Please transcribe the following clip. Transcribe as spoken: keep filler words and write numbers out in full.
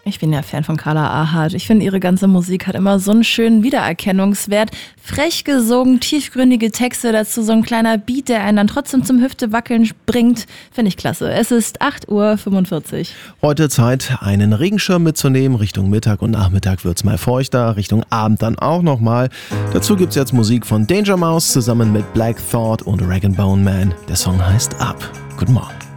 Ich bin ja Fan von Carla Ahart. Ich finde, ihre ganze Musik hat immer so einen schönen Wiedererkennungswert. Frech gesungen, tiefgründige Texte, dazu so ein kleiner Beat, der einen dann trotzdem zum Hüftewackeln bringt. Finde ich klasse. Es ist acht Uhr fünfundvierzig. Heute Zeit, einen Regenschirm mitzunehmen. Richtung Mittag und Nachmittag wird's mal feuchter, Richtung Abend dann auch nochmal. Dazu gibt's jetzt Musik von Danger Mouse zusammen mit Black Thought und Rag and Bone Man. Der Song heißt Up. Guten Morgen.